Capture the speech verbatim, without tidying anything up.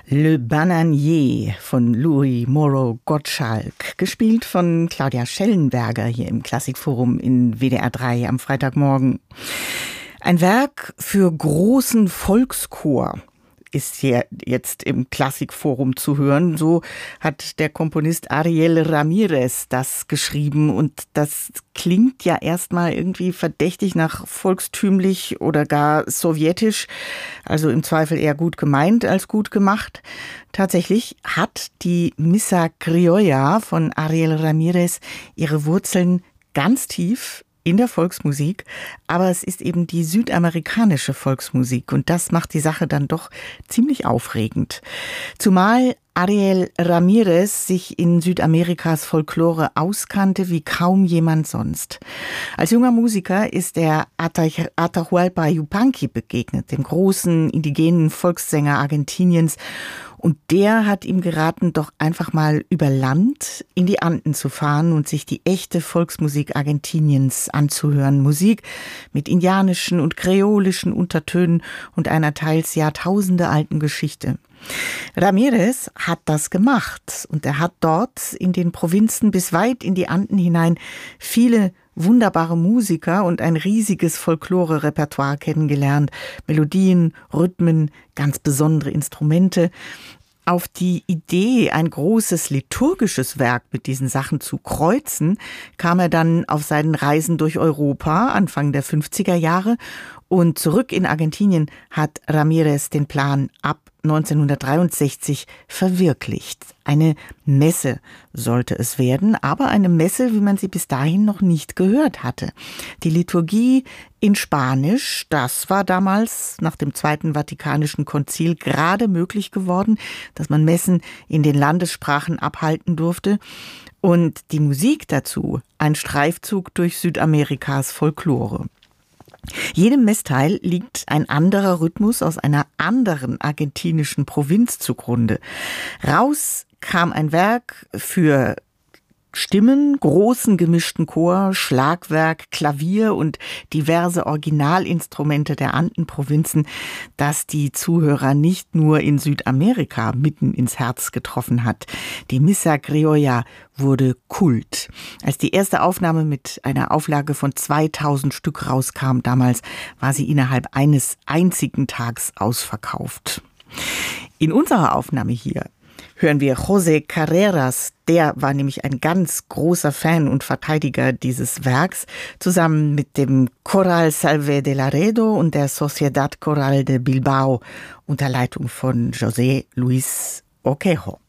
Le Bananier von Louis Moreau Gottschalk, gespielt von Claudia Schellenberger hier im Klassikforum in W D R drei am Freitagmorgen. Ein Werk für großen Volkschor ist hier jetzt im Klassikforum zu hören. So hat der Komponist Ariel Ramírez das geschrieben. Und das klingt ja erstmal irgendwie verdächtig nach volkstümlich oder gar sowjetisch. Also im Zweifel eher gut gemeint als gut gemacht. Tatsächlich hat die Missa Criolla von Ariel Ramírez ihre Wurzeln ganz tief in der Volksmusik, aber es ist eben die südamerikanische Volksmusik und das macht die Sache dann doch ziemlich aufregend. Zumal Ariel Ramírez sich in Südamerikas Folklore auskannte wie kaum jemand sonst. Als junger Musiker ist er Atahualpa Yupanqui begegnet, dem großen indigenen Volkssänger Argentiniens. Und der hat ihm geraten, doch einfach mal über Land in die Anden zu fahren und sich die echte Volksmusik Argentiniens anzuhören. Musik mit indianischen und kreolischen Untertönen und einer teils jahrtausendealten Geschichte. Ramírez hat das gemacht und er hat dort in den Provinzen bis weit in die Anden hinein viele wunderbare Musiker und ein riesiges Folklore-Repertoire kennengelernt. Melodien, Rhythmen, ganz besondere Instrumente. Auf die Idee, ein großes liturgisches Werk mit diesen Sachen zu kreuzen, kam er dann auf seinen Reisen durch Europa Anfang der fünfziger Jahre und zurück in Argentinien hat Ramírez den Plan ab neunzehnhundertdreiundsechzig verwirklicht. Eine Messe sollte es werden, aber eine Messe, wie man sie bis dahin noch nicht gehört hatte. Die Liturgie in Spanisch, das war damals nach dem Zweiten Vatikanischen Konzil gerade möglich geworden, dass man Messen in den Landessprachen abhalten durfte. Und die Musik dazu, ein Streifzug durch Südamerikas Folklore. Jedem Messteil liegt ein anderer Rhythmus aus einer anderen argentinischen Provinz zugrunde. Raus kam ein Werk für Stimmen, großen gemischten Chor, Schlagwerk, Klavier und diverse Originalinstrumente der Andenprovinzen, das die Zuhörer nicht nur in Südamerika mitten ins Herz getroffen hat. Die Missa Criolla wurde Kult. Als die erste Aufnahme mit einer Auflage von zweitausend Stück rauskam damals, war sie innerhalb eines einzigen Tags ausverkauft. In unserer Aufnahme hier hören wir José Carreras, der war nämlich ein ganz großer Fan und Verteidiger dieses Werks, zusammen mit dem Coral Salve de Laredo und der Sociedad Coral de Bilbao unter Leitung von José Luis Oquejo.